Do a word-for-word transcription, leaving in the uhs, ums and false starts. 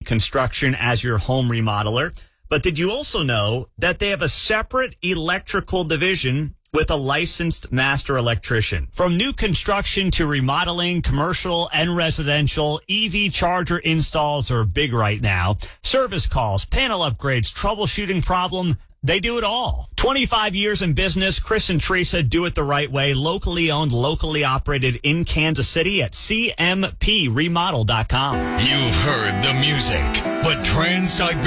Construction as your home remodeler. But did you also know that they have a separate electrical division with a licensed master electrician? From new construction to remodeling, commercial and residential, E V charger installs are big right now. Service calls, panel upgrades, troubleshooting problem, they do it all. twenty-five years in business, Chris and Teresa do it the right way. Locally owned, locally operated in Kansas City at C M P remodel dot com. You've heard the music, but Trans-Siberian